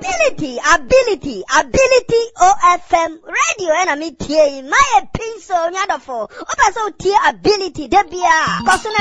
ability OFM radio and a meet my pencil nyadafo. Opa so tea ability debia. Cause